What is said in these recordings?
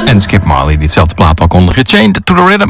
En Skip Marley die hetzelfde plaat al kondigde. Chained to the Rhythm.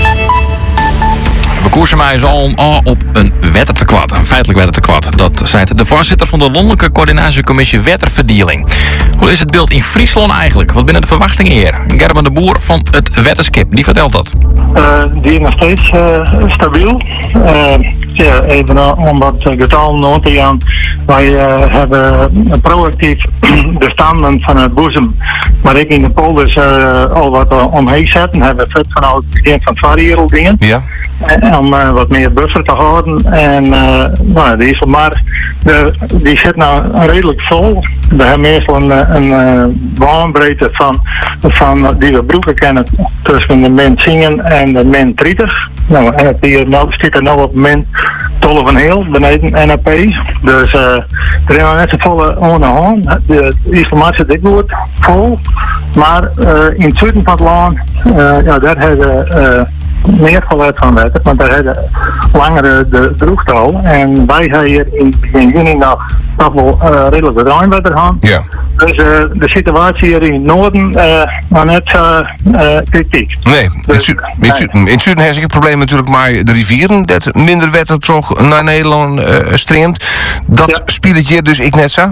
We koersen mij al op een wettertekort, een feitelijk wettertekort. Dat zei de voorzitter van de Landelijke Coördinatiecommissie Wetterverdieling. Hoe is het beeld in Friesland eigenlijk? Wat binnen de verwachtingen hier? Gerben de Boer van het Wetterskip, die vertelt dat. Die is nog steeds stabiel. Even om wat getallen aan te gaan. Wij hebben proactief de standen van het boezem, maar ik in de polders al wat omheen zetten. Hebben we vanuit het begin van het variërel dingen. Ja. Om wat meer buffer te houden. En die is maar die zit nou redelijk vol. We hebben meestal een baanbreedte van die we broeken kennen tussen de min 10 en de min 30. Nou, en het hier zit er nou op min 12 en heel beneden NAP. Dus er is nog net zo volle onderhand. De informatie dit wordt vol. Maar in het zuiden van het land, daar hebben meer geluid van wetter, want daar hebben langere de droogte. En wij hebben hier in begin juni nog toch wel redelijk wat ruimwetter gehad. Ja. Dus de situatie hier in het noorden maar net kritiek. Nee, in het zuiden heb ik het probleem natuurlijk maar de rivieren dat minder wetter toch naar Nederland streamt. Dat speelt je dus ik net zo?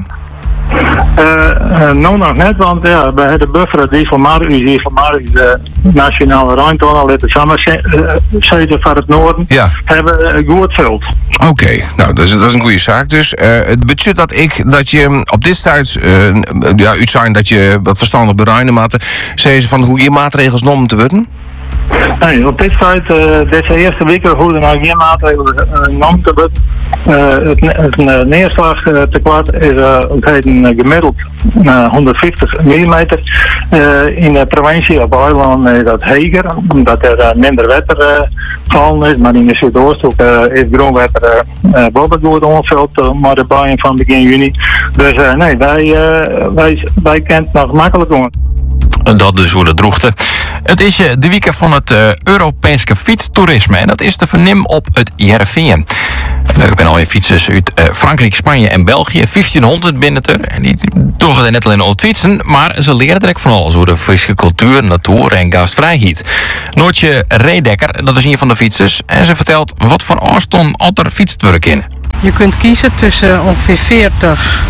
Nou nog net, want we hebben de buffer die van de nationale ruimte laten samenzetten van het noorden, hebben goed vult. Oké, nou dat is een goede zaak. Dus het budget dat je op dit tijd uit zijn dat je wat verstandig bereinen maakt, zei ze van hoe je maatregels genomen te worden? Nee, op dit tijd, deze eerste weken, hoe er nou geen maatregelen genomen te worden. Het neerslagtekort is gemiddeld 150 mm. In de provincie op Eiland is dat heger, omdat er minder wetter gevallen is. Maar in de Zuidoosthoek is groenwetter wel goed onveld, maar de bouwen van begin juni. Dus nee, wij kennen het nog makkelijk om. Dat dus hoe de droogte. Het is de week van het Europese fietstoerisme. En dat is te vernemen op het Heerenveen. Er zijn alweer fietsers uit Frankrijk, Spanje en België. 1500 binnen er. En die doen er net alleen op fietsen. Maar ze leren er ook van alles over de Friese cultuur, natuur en gastvrijheid. Noortje Redekker, dat is een van de fietsers. En ze vertelt wat voor afstand er fietst worden in. Je kunt kiezen tussen ongeveer 40,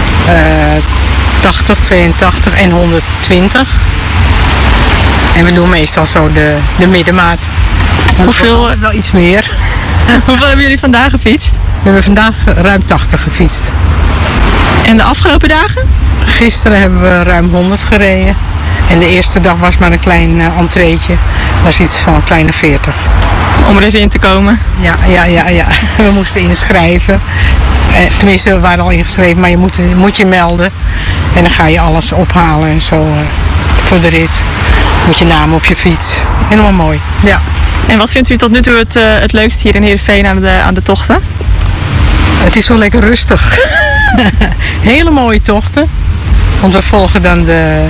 80, 82 en 120. En we doen meestal zo de middenmaat. Hoeveel? Wel iets meer. Hoeveel hebben jullie vandaag gefietst? We hebben vandaag ruim 80 gefietst. En de afgelopen dagen? Gisteren hebben we ruim 100 gereden. En de eerste dag was maar een klein entreetje. Dat was iets van een kleine 40. Om er even in te komen? Ja. We moesten inschrijven. Tenminste, we waren al ingeschreven, maar je moet je melden. En dan ga je alles ophalen en zo voor de rit. Moet je naam op je fiets. Helemaal mooi, ja. En wat vindt u tot nu toe het leukst hier in Heerenveen aan de tochten? Het is wel lekker rustig. Hele mooie tochten. Want we volgen dan de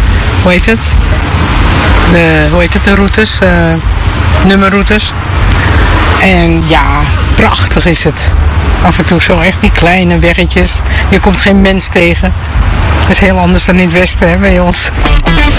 routes, nummerroutes. En ja, prachtig is het. Af en toe zo echt die kleine weggetjes. Je komt geen mens tegen. Dat is heel anders dan in het westen, hè, bij ons.